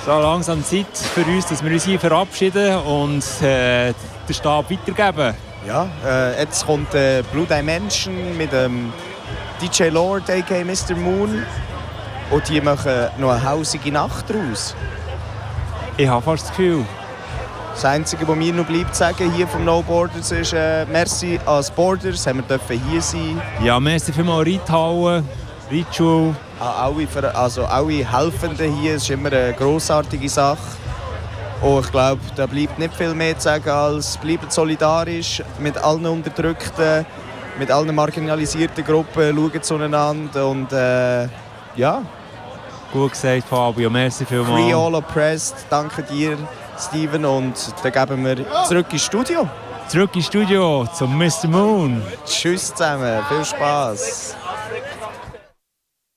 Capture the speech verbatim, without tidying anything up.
so langsam Zeit für uns, dass wir uns hier verabschieden und äh, den Stab weitergeben. Ja, äh, jetzt kommt äh, Blue Dimension mit dem D J Lord, aka Mister Moon. Und die machen noch eine hausige Nacht draus. Ich habe fast das Gefühl. Das Einzige, was mir noch bleibt sagen hier vom No Borders ist äh, merci als Borders, haben wir dürfen hier sein. Ja, merci vielmals Reithalle, Reitschule. Alle, also alle Helfenden hier, es ist immer eine grossartige Sache. Und ich glaube, da bleibt nicht viel mehr zu sagen als bleibt solidarisch mit allen Unterdrückten, mit allen marginalisierten Gruppen, schauen zueinander und äh, ja. Gut gesagt, Fabio, merci vielmals. Free all oppressed, danke dir, Steven, und dann geben wir zurück ins Studio. Zurück ins Studio zum Mister Moon. Tschüss zusammen, viel Spaß.